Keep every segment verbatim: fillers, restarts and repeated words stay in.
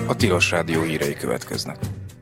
A Tilos Rádió hírei következnek.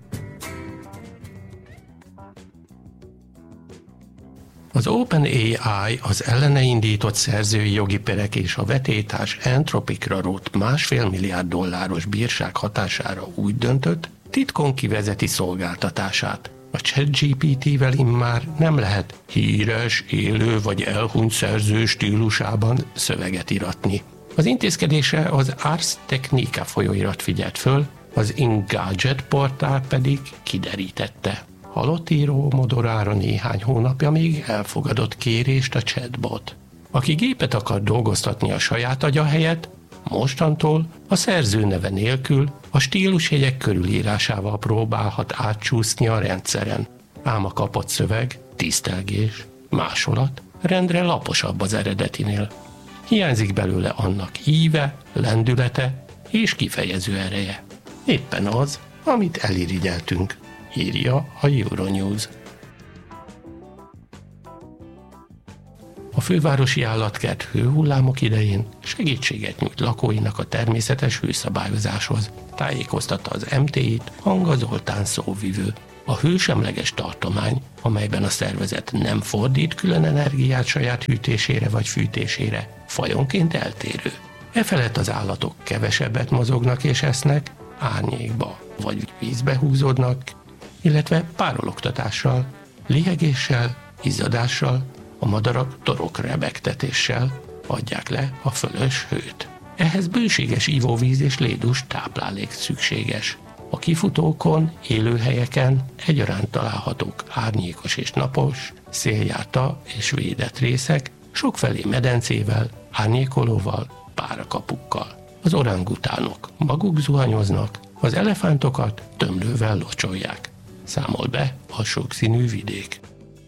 Az OpenAI az ellene indított szerzői jogi perek és a vetétás Anthropicra rótt másfél milliárd dolláros bírság hatására úgy döntött, titkon kivezeti szolgáltatását. A ChatGPT-vel immár nem lehet híres, élő vagy elhunyt szerző stílusában szöveget iratni. Az intézkedésre az Ars Technica folyóirat figyelt föl, az Engadget portál pedig kiderítette. Halott író modorára néhány hónapja még elfogadott kérést a chatbot. Aki gépet akar dolgoztatni a saját agya helyett, mostantól a szerző neve nélkül a stílusjegyek körülírásával próbálhat átcsúszni a rendszeren. Ám a kapott szöveg, tisztelgés, másolat rendre laposabb az eredetinél. Hiányzik belőle annak íve, lendülete és kifejező ereje. Éppen az, amit elirigyeltünk, írja a Euronews. A fővárosi állatkert hőhullámok idején segítséget nyújt lakóinak a természetes hőszabályozáshoz, tájékoztatta az em té í-t Hanga Zoltán szóvivő. A hősemleges tartomány, amelyben a szervezet nem fordít külön energiát saját hűtésére vagy fűtésére, fajonként eltérő. Efelett az állatok kevesebbet mozognak és esznek, árnyékba vagy vízbe húzódnak, illetve párologtatással, lihegéssel, izzadással, a madarak torok rebegtetéssel adják le a fölös hőt. Ehhez bőséges ivóvíz és lédús táplálék szükséges. A kifutókon, élőhelyeken egyaránt találhatók árnyékos és napos, széljárta és védett részek, sokfelé medencével, árnyékolóval, párakapukkal. Az orangutánok maguk zuhanyoznak, az elefántokat tömlővel locsolják. Számol be a sokszínű vidék.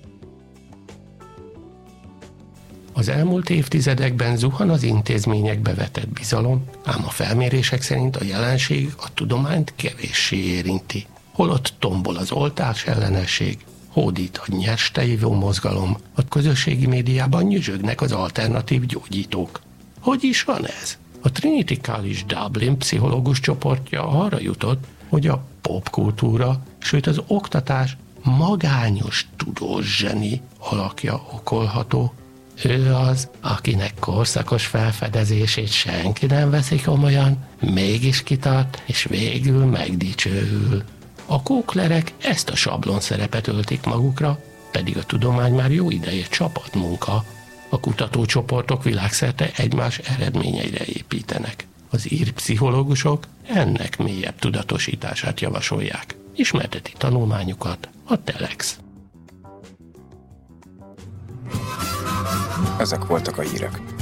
Az elmúlt évtizedekben zuhan az intézményekbe vetett bizalom, ám a felmérések szerint a jelenség a tudományt kevéssé érinti. Holott tombol az oltás ellenesség, hódít a nyers tejívó mozgalom, a közösségi médiában nyüzsögnek az alternatív gyógyítók. Hogy is van ez? A Trinity College Dublin pszichológus csoportja arra jutott, hogy a popkultúra, sőt az oktatás magányos tudós zseni alakja okolható. Ő az, akinek korszakos felfedezését senki nem veszi komolyan, mégis kitart, és végül megdicsőül. A kóklerek ezt a sablon szerepet öltik magukra, pedig a tudomány már jó ideje csapatmunka. A kutatócsoportok világszerte egymás eredményeire építenek. Az ír pszichológusok ennek mélyebb tudatosítását javasolják. Ismerteti tanulmányukat a Telex. Ezek voltak a hírek.